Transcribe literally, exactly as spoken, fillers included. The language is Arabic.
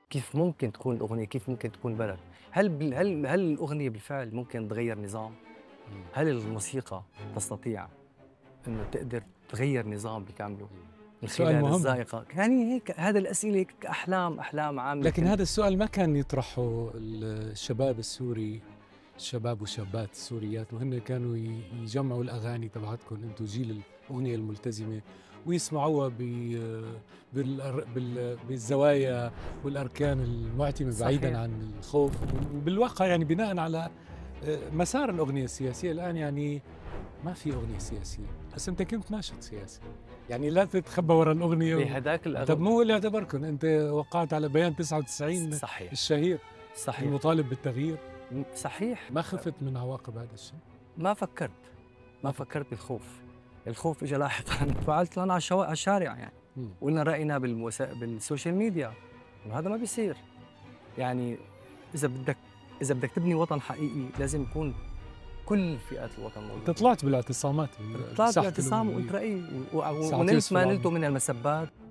كيف ممكن تكون الأغنية، كيف ممكن تكون بلد؟ هل بال هل هل الأغنية بالفعل ممكن تغيّر نظام؟ إمم. هل الموسيقى تستطيع إنه تقدر تغيّر نظام بكامله إمم. من سؤال خلال مهم. الذائقة؟ يعني هيك هذا الأسئلة هيك أحلام أحلام عامة لكن كل هذا السؤال ما كان يطرحه ال الشباب السوري، الشباب والشابات السوريات، وهن كانوا ي يجمعوا الأغاني تبعتكم أنتم جيل الأغنية الملتزمة، ويسمعوها ب بالأر بال بالزوايا والأركان المعتمة بعيدًا صحيح. عن الخوف، وبالواقع يعني بناءً على آآ مسار الأغنية السياسية الآن يعني ما في أغنية سياسية، بس أنت كنت ناشط سياسي، يعني لا تتخبى ورا الأغنية و بهداك طب الأغ مو هو اللي اعتبركم، أنت وقعت على بيان تسعة وتسعين صحيح، الشهير صحيح، المطالب بالتغيير، م صحيح. ما خفت من عواقب هذا الشيء؟ ما فكّرت، ما ما فكرت. فكّرت بالخوف. الخوف إجا لاحقًا فعلت طلعنا على الشوا على الشارع يعني، إمم. وقلنا رأينا بالوسا بالسوشيال ميديا، وهذا ما بيصير. يعني إذا بدك إذا بدك تبني وطن حقيقي لازم يكون كل فئات الوطن أنت موجودين. طلعت بالاعتصامات طلعت بساحة بالاعتصام الأمنية وقلت رأيي و و ساعة ونلت يوسف ما العون. نلته من المسبات.